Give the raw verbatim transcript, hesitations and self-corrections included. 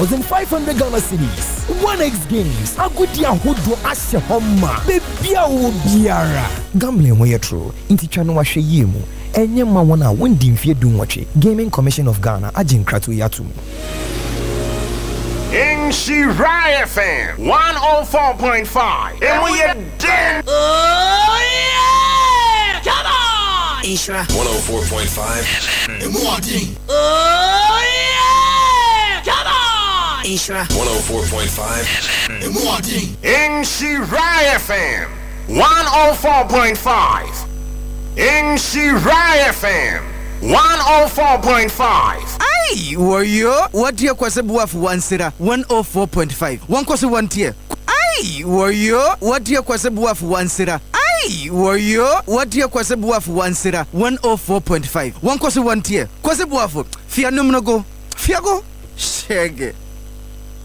thousand five hundred Ghana cedis. one X games. Agudia hodo ase homa. Bebia wo biara. Gambling wo ye true. Inti twa no wahwe yemu. Enye ma wona wondi mfie dum wache. Gaming Commission of Ghana agin krato yatum. In Shirai F M one oh four point five. And we are dead. Oh yeah! Come on! Ishra one oh four point five. And oh yeah! Come on! Ishra one oh four point five. And in Shirai F M one oh four point five. In Shirai F M one oh four point five. Aye, warrior, what dear Kwasabu of one sera one oh four point five. One kwase one tier. Aye, warrior, what dear Kwasabu of one sera. Aye, warrior, what dear Kwasabu of one sera one oh four point five. One kwase one tier. Kwasabu of Fianum no go. Fiago? Shaggy.